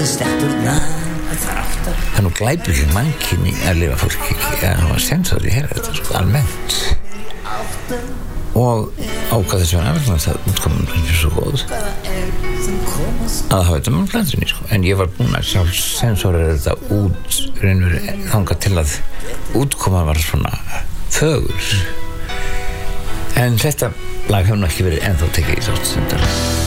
Það nú glæpur ekki mannkynni að lifa fólk ekki að hafa sensor í herra þetta sko almennt og ákvað þessu að útkoman er svo góð að hafa þetta með plantinni sko. En ég var búin að sjálf sensora þetta út reynur þangað til að útkoman var svona fögur en þetta lag hefur ekki verið ennþá tekið í sátt